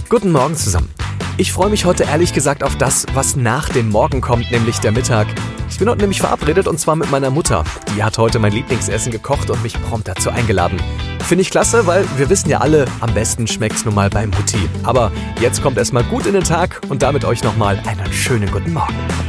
Guten Morgen zusammen. Ich freue mich heute ehrlich gesagt auf das, was nach dem Morgen kommt, nämlich der Mittag. Ich bin heute nämlich verabredet und zwar mit meiner Mutter. Die hat heute mein Lieblingsessen gekocht und mich prompt dazu eingeladen. Finde ich klasse, weil wir wissen ja alle, am besten schmeckt's nun mal bei Mutti. Aber jetzt kommt erstmal gut in den Tag und damit euch nochmal einen schönen guten Morgen.